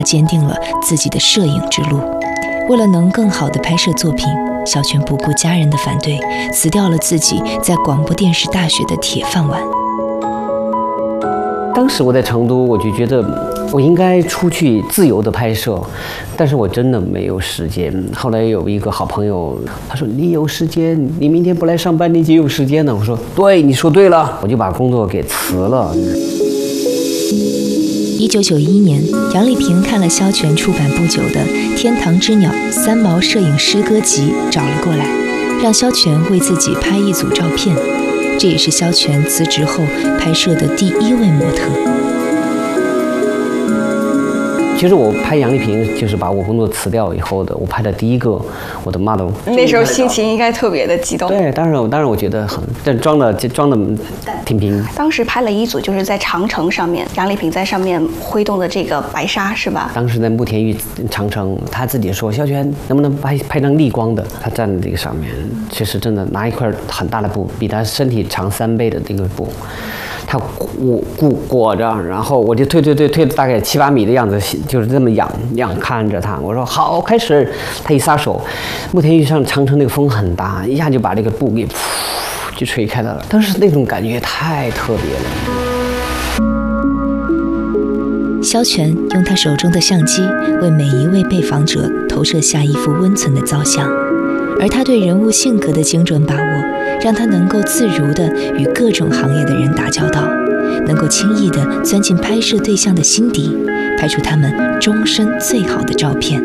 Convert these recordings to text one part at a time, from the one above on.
坚定了自己的摄影之路。为了能更好地拍摄作品，肖全不顾家人的反对，辞掉了自己在广播电视大学的铁饭碗。 当时我在成都，我就觉得我应该出去自由的拍摄，但是我真的没有时间。后来有一个好朋友，他说：“你有时间，你明天不来上班，你就有时间了。”我说：“对，你说对了。”我就把工作给辞了。 1991年，杨丽萍看了肖全出版不久的《天堂之鸟》三毛摄影诗歌集，找了过来，让肖全为自己拍一组照片。这也是肖全辞职后拍摄的第1位模特。 其实我拍杨丽萍，就是把我工作辞掉以后的，我拍的第一个我的 model。 那时候心情应该特别的激动。 对，当然我觉得很，但装的挺平。 当时拍了一组，就是在长城上面，杨丽萍在上面挥动的这个白纱，是吧？ 当时在慕田峪长城，他自己说：“肖全能不能拍张逆光的？”他站在这个上面，其实真的拿一块很大的布，比他身体长3倍的这个布。他裹着，然后我就推了大概7、8米的样子，就是这么仰看着他。我说好，开始。他一撒手，慕田峪上长城那个风很大，一下就把这个布给就吹开了。当时那种感觉太特别了。肖全用他手中的相机为每一位被访者投射下一幅温存的造像，而他对人物性格的精准把握，让他能够自如地与各种行业的人打交道，能够轻易地钻进拍摄对象的心底，拍出他们终身最好的照片。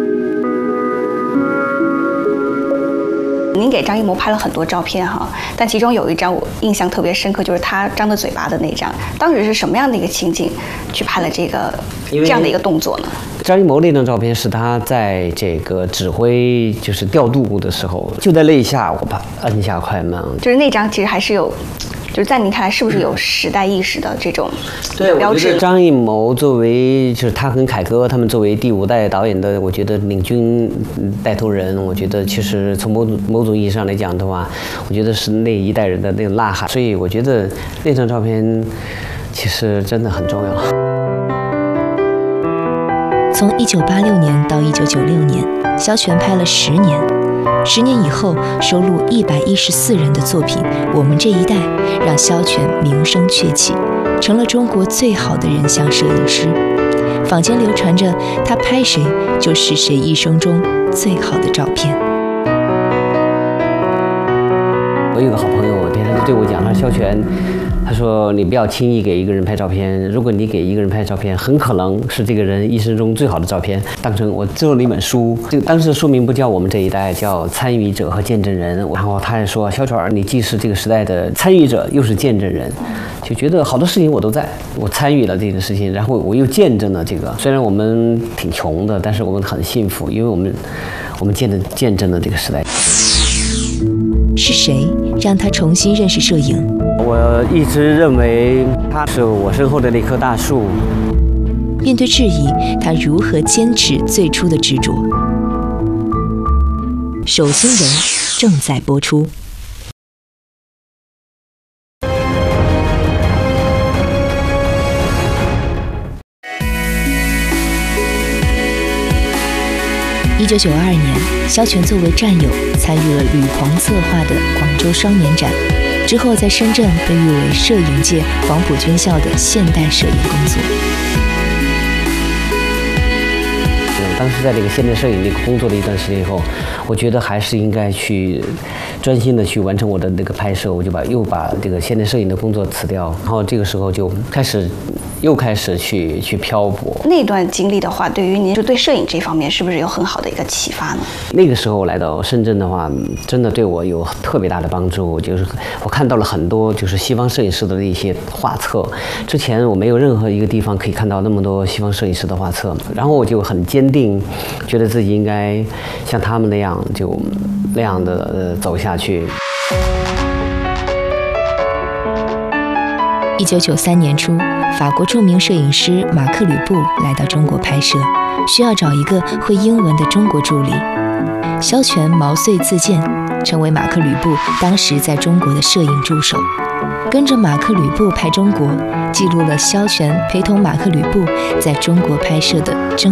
您给张艺谋拍了很多照片哈，但其中有一张我印象特别深刻，就是他张着嘴巴的那张。当时是什么样的一个情景去拍了这样的一个动作呢？ 张艺谋那张照片是他在这个指挥就是调度的时候，就在那一下我把按下快门。 就是那张其实还是有，就是在您看来是不是有时代意识的这种标志？ 张艺谋作为就是他跟凯歌他们作为第5代导演的，我觉得领军带头人，我觉得其实从某种意义上来讲的话，我觉得是那一代人的那种呐喊。所以我觉得那张照片其实真的很重要。 从1986年到1996年，肖全拍了10年。10年以后，收录114人的作品《我们这一代》，让肖全名声鹊起，成了中国最好的人像摄影师。坊间流传着他拍谁就是谁一生中最好的照片。 我有个好朋友，别人对我讲，他说肖全，他说你不要轻易给一个人拍照片，如果你给一个人拍照片，很可能是这个人一生中最好的照片。当成我做了一本书，这个当时的书名不叫我们这一代，叫参与者和见证人。然后他也说，肖全，你既是这个时代的参与者，又是见证人，就觉得好多事情我都在，我参与了这件事情，然后我又见证了这个。虽然我们挺穷的，但是我们很幸福，因为我们见证了这个时代。 是谁让他重新认识摄影？ 我一直认为他是我身后的那棵大树。 面对质疑，他如何坚持最初的执着？手心人正在播出。1992年，肖全作为战友参与了吕黄策划的广州双年展，之后在深圳被誉为摄影界黄埔军校的现代摄影工作。 当时在这个现代摄影这个工作了一段时间以后，我觉得还是应该去专心的去完成我的那个拍摄，我就又把这个现代摄影的工作辞掉，然后这个时候就又开始去漂泊。 那段经历的话，对于您就对摄影这方面是不是有很好的一个启发呢？ 那个时候来到深圳的话，真的对我有特别大的帮助，就是我看到了很多就是西方摄影师的一些画册，之前我没有任何一个地方可以看到那么多西方摄影师的画册，然后我就很坚定，觉得自己应该像他们那样的走下去。 1993年初，法国著名摄影师马克·吕布来到中国拍摄，需要找一个会英文的中国助理。肖全毛遂自荐，成为马克·吕布当时在中国的摄影助手。 跟着马克·吕布拍中国，记录了萧全陪同马克·吕布在中国拍摄的